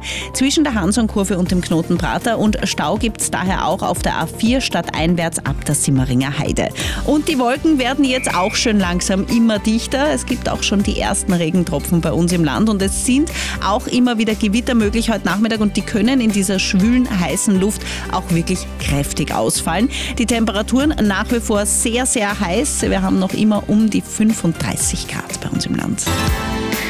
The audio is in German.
zwischen der Hansonkurve und dem Knotenprater und Stau gibt es daher auch auf der A4 stadteinwärts ab der Simmeringer Heide. Und die Wolken werden jetzt auch schön langsam immer dichter. Es gibt auch schon die ersten Regentropfen bei uns im Land und es sind auch immer wieder Gewitter möglich heute Nachmittag und die können in dieser schwülen, heißen Luft auch wirklich kräftig ausfallen. Die Temperaturen nach wie vor sehr, sehr heiß. Wir haben noch immer um die 35 Grad bei uns im Land.